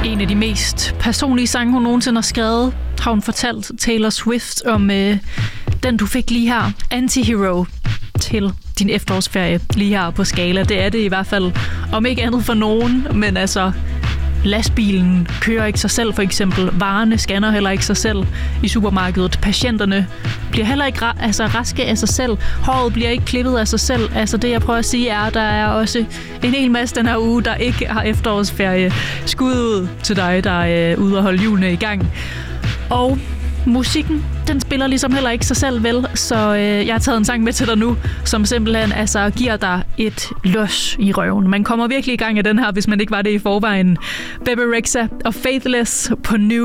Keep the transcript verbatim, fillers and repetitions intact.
En af de mest personlige sange, hun nogensinde har skrevet, har hun fortalt Taylor Swift om øh, den, du fik lige her, Antihero, til din efterårsferie lige her på Skala. Det er det i hvert fald, om ikke andet for nogen, men altså, lastbilen kører ikke sig selv, for eksempel. Varerne scanner heller ikke sig selv i supermarkedet. Patienterne bliver heller ikke ra- altså, raske af sig selv. Håret bliver ikke klippet af sig selv. Altså det, jeg prøver at sige, er, at der er også en hel masse den her uge, der ikke har efterårsferie. Skud ud til dig, der er ude og holde hjulene i gang. Og musikken, den spiller ligesom heller ikke sig selv vel, så øh, jeg har taget en sang med til dig nu, som simpelthen altså giver dig et los i røven. Man kommer virkelig i gang af den her, hvis man ikke var det i forvejen. Bebe Rexha og Faithless på New